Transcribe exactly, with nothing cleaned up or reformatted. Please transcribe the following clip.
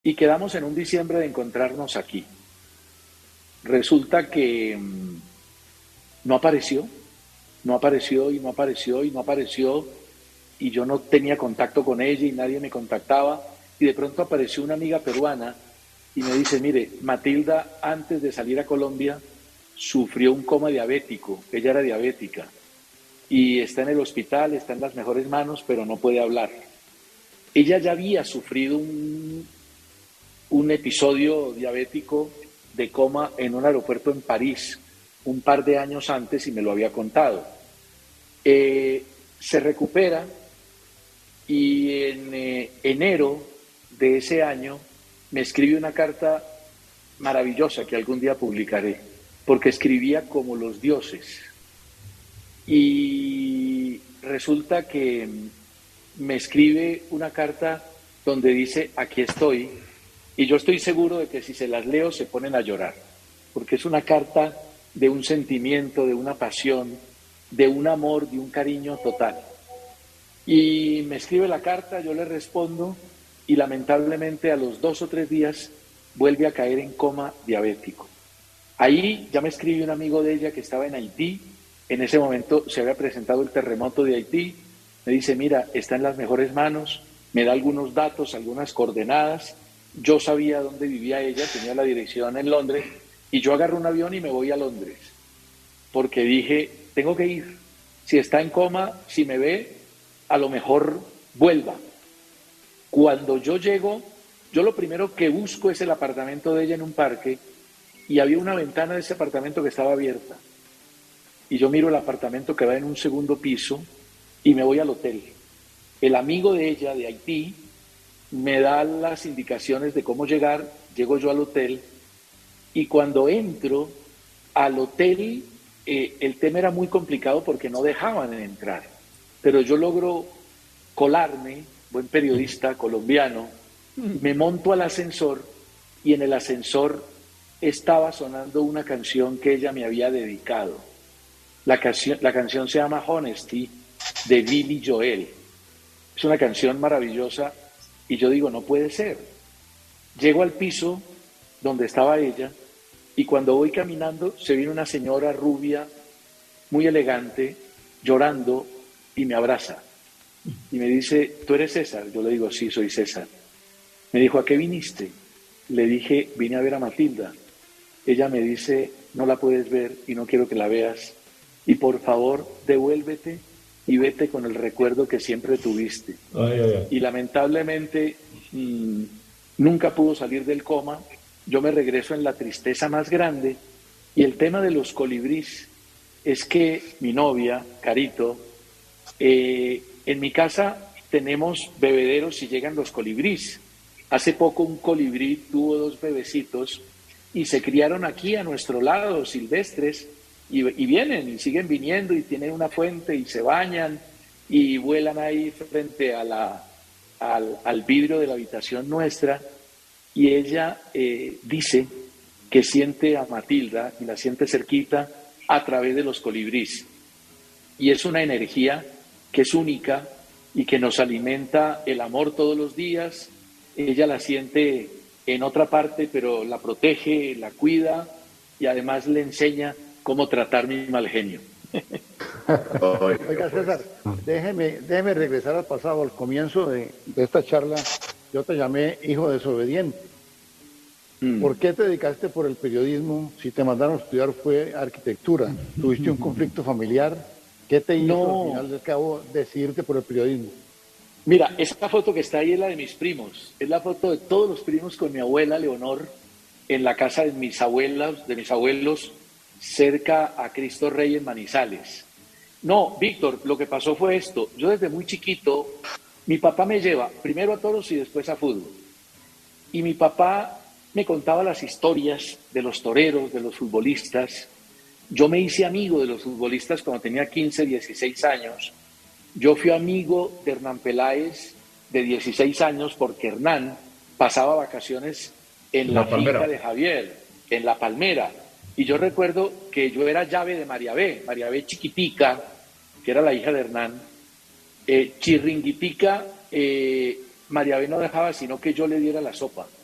y quedamos en un diciembre de encontrarnos aquí. Resulta que mmm, no apareció, no apareció y no apareció y no apareció y yo no tenía contacto con ella y nadie me contactaba y de pronto apareció una amiga peruana y me dice, mire, Matilda antes de salir a Colombia sufrió un coma diabético, ella era diabética y está en el hospital, está en las mejores manos, pero no puede hablar. Ella ya había sufrido un, un episodio diabético de coma en un aeropuerto en París un par de años antes y me lo había contado. Eh, se recupera y en eh, enero de ese año me escribe una carta maravillosa que algún día publicaré, porque escribía como los dioses. Y resulta que me escribe una carta donde dice, aquí estoy, y yo estoy seguro de que si se las leo se ponen a llorar, porque es una carta de un sentimiento, de una pasión, de un amor, de un cariño total. Y me escribe la carta, yo le respondo, y lamentablemente a los dos o tres días vuelve a caer en coma diabético. Ahí ya me escribió un amigo de ella que estaba en Haití, en ese momento se había presentado el terremoto de Haití, me dice, mira, está en las mejores manos, me da algunos datos, algunas coordenadas, yo sabía dónde vivía ella, tenía la dirección en Londres, y yo agarro un avión y me voy a Londres, porque dije, tengo que ir, si está en coma, si me ve, a lo mejor vuelva. Cuando yo llego, yo lo primero que busco es el apartamento de ella en un parque, y había una ventana de ese apartamento que estaba abierta. Y yo miro el apartamento que va en un segundo piso y me voy al hotel. El amigo de ella, de Haití, me da las indicaciones de cómo llegar, llego yo al hotel y cuando entro al hotel, eh, el tema era muy complicado porque no dejaban entrar. Pero yo logro colarme, buen periodista colombiano, me monto al ascensor y en el ascensor estaba sonando una canción que ella me había dedicado. La canción, la canción se llama Honesty, de Billy Joel. Es una canción maravillosa y yo digo, no puede ser. Llego al piso donde estaba ella y cuando voy caminando se viene una señora rubia, muy elegante, llorando y me abraza. Y me dice, ¿tú eres César? Yo le digo, sí, soy César. Me dijo, ¿a qué viniste? Le dije, vine a ver a Matilda. Ella me dice, no la puedes ver y no quiero que la veas. Y por favor, devuélvete y vete con el recuerdo que siempre tuviste. Ay, ay, ay. Y lamentablemente mmm, nunca pudo salir del coma. Yo me regreso en la tristeza más grande. Y el tema de los colibrís es que mi novia, Carito, eh, en mi casa tenemos bebederos y llegan los colibrís. Hace poco un colibrí tuvo dos bebecitos y se criaron aquí a nuestro lado, silvestres, y, y vienen y siguen viniendo y tienen una fuente y se bañan y vuelan ahí frente a la, al, al vidrio de la habitación nuestra y ella eh, dice que siente a Matilda y la siente cerquita a través de los colibrís. Y es una energía que es única y que nos alimenta el amor todos los días. Ella la siente en otra parte, pero la protege, la cuida y además le enseña cómo tratar mi mal genio. Oiga, César, déjeme, déjeme regresar al pasado, al comienzo de, de esta charla. Yo te llamé hijo desobediente. Mm. ¿Por qué te dedicaste por el periodismo? Si te mandaron a estudiar fue arquitectura. ¿Tuviste un conflicto familiar? ¿Qué te hizo no. al final del cabo decidirte por el periodismo? Mira, esa foto que está ahí es la de mis primos. Es la foto de todos los primos con mi abuela Leonor en la casa de mis abuelas, de mis abuelos, cerca a Cristo Rey en Manizales. No, Víctor, lo que pasó fue esto. Yo desde muy chiquito, mi papá me lleva primero a toros y después a fútbol. Y mi papá me contaba las historias de los toreros, de los futbolistas. Yo me hice amigo de los futbolistas cuando tenía quince, dieciséis años. Yo fui amigo de Hernán Peláez de dieciséis años porque Hernán pasaba vacaciones en la, la finca de Javier, en La Palmera. Y yo recuerdo que yo era llave de María B, María B chiquitica, que era la hija de Hernán. Eh, chirringuitica, eh, María B no dejaba sino que yo le diera la sopa.